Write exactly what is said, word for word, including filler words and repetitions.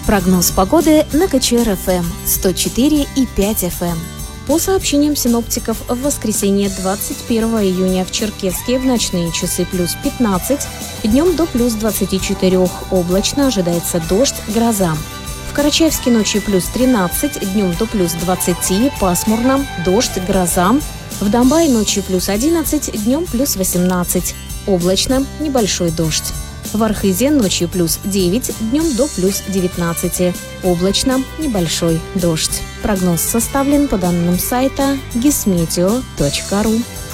Прогноз погоды на КЧР-ФМ сто четыре и пять эф эм. По сообщениям синоптиков, в воскресенье двадцать первого июня в Черкесске в ночные часы плюс пятнадцать, днем до плюс двадцать четыре, облачно, ожидается дождь, гроза. В Карачаевске ночью плюс тринадцать, днем до плюс двадцать, пасмурно, дождь, гроза. В Домбае ночью плюс одиннадцать, днем плюс восемнадцать, облачно, небольшой дождь. В Архизе ночью плюс девять, днем до плюс девятнадцать, облачно, небольшой дождь. Прогноз составлен по данным сайта гисметео точка ру.